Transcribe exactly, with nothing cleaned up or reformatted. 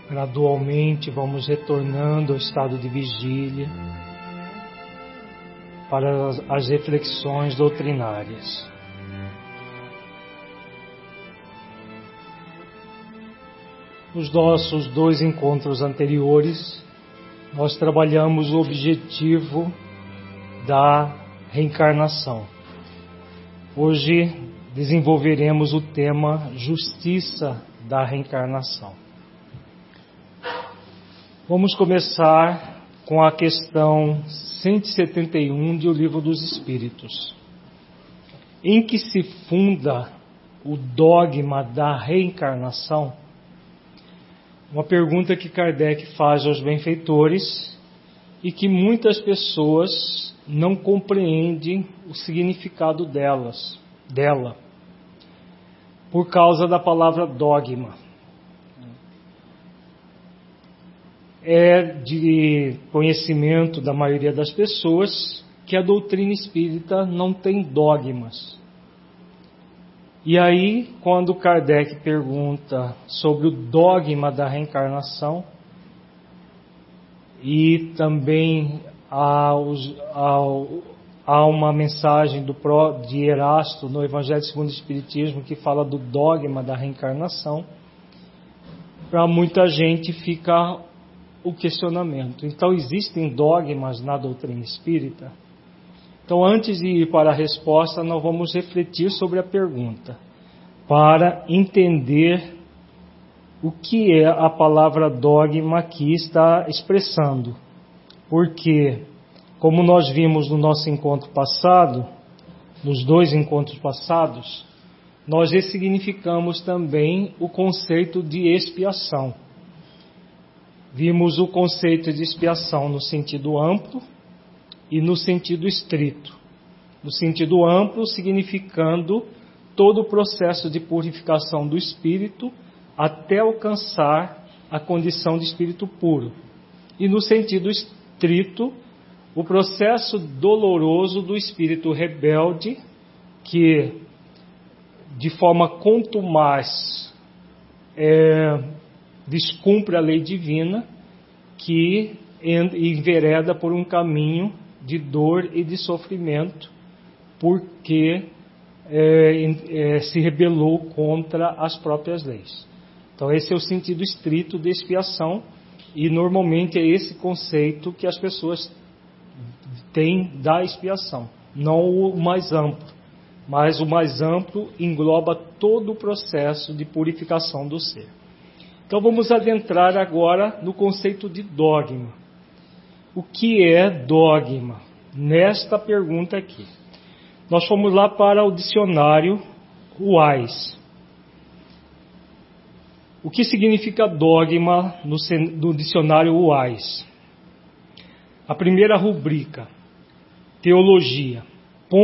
Gradualmente vamos retornando ao estado de vigília para as reflexões doutrinárias. Nos nossos dois encontros anteriores, nós trabalhamos o objetivo da reencarnação. Hoje desenvolveremos o tema Justiça da Reencarnação. Vamos começar com a questão cento e setenta e um de O Livro dos Espíritos. Em que se funda o dogma da reencarnação? Uma pergunta que Kardec faz aos benfeitores e que muitas pessoas não compreendem o significado delas, dela, por causa da palavra dogma. É de conhecimento da maioria das pessoas que a doutrina espírita não tem dogmas. E aí, quando Kardec pergunta sobre o dogma da reencarnação, e também há, há, há uma mensagem do, de Erasto no Evangelho segundo o Espiritismo que fala do dogma da reencarnação, para muita gente fica o questionamento. Então, existem dogmas na doutrina espírita? Então, antes de ir para a resposta, nós vamos refletir sobre a pergunta, para entender o que é a palavra dogma que está expressando. Porque, como nós vimos no nosso encontro passado, nos dois encontros passados, nós ressignificamos também o conceito de expiação. Vimos o conceito de expiação no sentido amplo e no sentido estrito. No sentido amplo, significando todo o processo de purificação do espírito até alcançar a condição de espírito puro. E no sentido estrito, o processo doloroso do espírito rebelde, que de forma contumaz é, descumpre a lei divina, que envereda por um caminho de dor e de sofrimento, porque é, é, se rebelou contra as próprias leis. Então esse é o sentido estrito de expiação, e normalmente é esse conceito que as pessoas têm da expiação, não o mais amplo, mas o mais amplo engloba todo o processo de purificação do ser. Então vamos adentrar agora no conceito de dogma. O que é dogma? Nesta pergunta aqui. Nós fomos lá para o dicionário Wise. O que significa dogma no, no dicionário Wise? A primeira rubrica, teologia.